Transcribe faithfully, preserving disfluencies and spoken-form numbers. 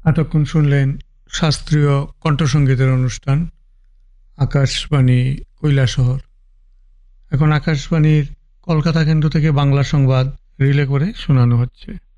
এতক্ষণ শুনলেন শাস্ত্রীয় কণ্ঠসঙ্গীতের অনুষ্ঠান আকাশবাণী কৈলাসহর। এখন আকাশবাণীর কলকাতা কেন্দ্র থেকে বাংলা সংবাদ রিলে করে শোনানো হচ্ছে।